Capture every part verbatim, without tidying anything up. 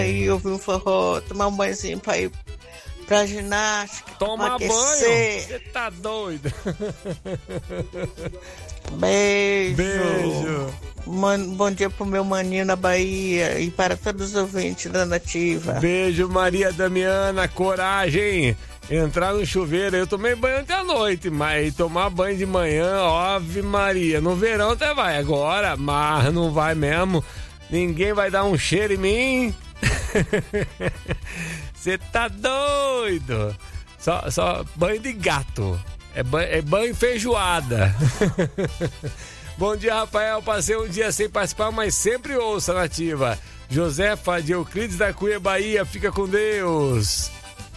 aí ouvir um forró, tomar um banhozinho pra ir pra ginástica. Tomar banho? Você tá doido? Beijo. Beijo. Man, bom dia pro meu maninho na Bahia e para todos os ouvintes da Nativa. Beijo, Maria Damiana, coragem. Entrar no chuveiro, eu tomei banho até a noite, mas tomar banho de manhã, ave Maria, no verão até vai, agora, mas não vai mesmo, ninguém vai dar um cheiro em mim. Você tá doido? Só, só banho de gato, é banho, é banho feijoada. Bom dia, Rafael, passei um dia sem participar, mas sempre ouço a Nativa. Josefa de Euclides da Cunha, Bahia, fica com Deus.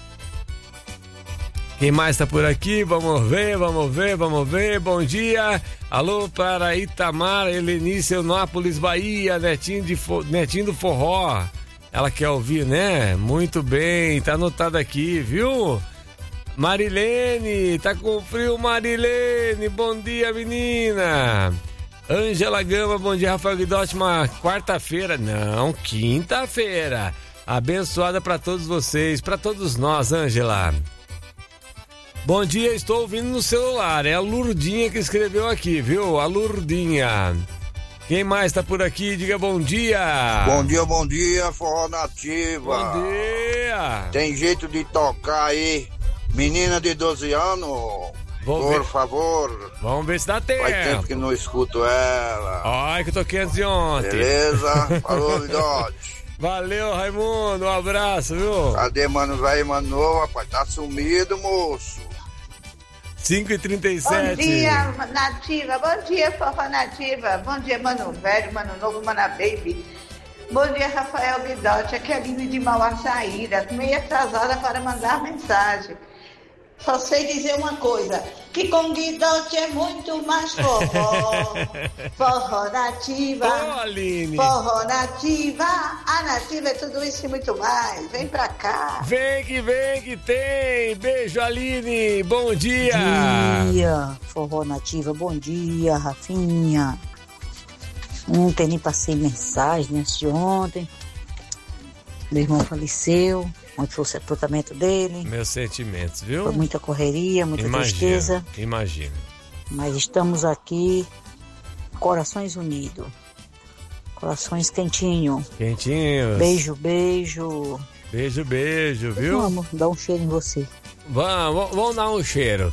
Quem mais tá por aqui? Vamos ver, vamos ver, vamos ver. Bom dia. Alô para Itamar, Helenice, Eunápolis, Bahia, netinho, de fo... netinho do forró. Ela quer ouvir, né? Muito bem, tá anotado aqui, viu? Marilene, tá com frio, Marilene. Bom dia, menina. Ângela Gama, bom dia, Rafael Guidotti. Uma quarta-feira, não, quinta-feira. Abençoada para todos vocês, para todos nós, Ângela. Bom dia, estou ouvindo no celular. É a Lurdinha que escreveu aqui, viu? A Lurdinha. Quem mais tá por aqui? Diga bom dia. Bom dia, bom dia, Forró Nativa. Bom dia. Tem jeito de tocar aí, menina de doze anos? Vou por ver. favor. Vamos ver se dá tempo. Faz tempo que não escuto ela. Ai, que eu toquei antes de ontem. Beleza? Falou, Vidote. Valeu, Raimundo. Um abraço, viu? Cadê, mano, velho, mano, rapaz? Tá sumido, moço. cinco e trinta e sete. Bom dia, Nativa. Bom dia, Forró Nativa. Bom dia, Mano Velho, Mano Novo, Mana Baby. Bom dia, Rafael Guidotti. Aqui é a Aline de Mauaçaíra. Meio atrasada para mandar mensagem. Só sei dizer uma coisa, que com Guidotti é muito mais forró. Forró Nativa. Ô, Aline. Forró Nativa. A Nativa é tudo isso e muito mais. Vem pra cá. Vem que vem que tem. Beijo, Aline. Bom dia. Bom dia, Forró Nativa. Bom dia, Rafinha. Ontem nem passei mensagem antes de ontem. Meu irmão faleceu. Onde foi o sepultamento dele. Meus sentimentos, viu? Foi muita correria, muita imagino, tristeza. Imagino. Mas estamos aqui, corações unidos. Corações quentinhos. Quentinhos. Beijo, beijo. Beijo, beijo, viu? Vamos dar um cheiro em você. Vamos, vamos dar um cheiro.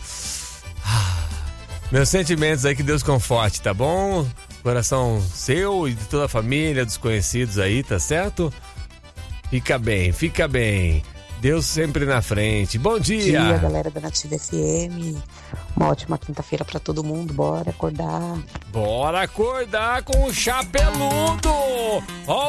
Meus sentimentos aí, que Deus conforte, tá bom? Coração seu e de toda a família, dos conhecidos aí, tá certo? Fica bem, fica bem. Deus sempre na frente. Bom dia. Bom dia, galera da Nativa F M. Uma ótima quinta-feira pra todo mundo. Bora acordar. Bora acordar com o chá peludo. Ó